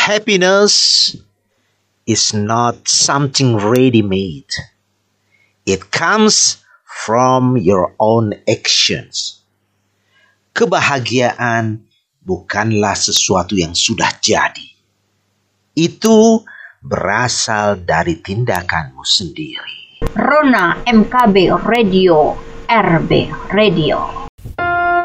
Happiness is not something ready-made. It comes from your own actions. Kebahagiaan bukanlah sesuatu yang sudah jadi. Itu berasal dari tindakanmu sendiri. Rona MKB Radio, RB Radio.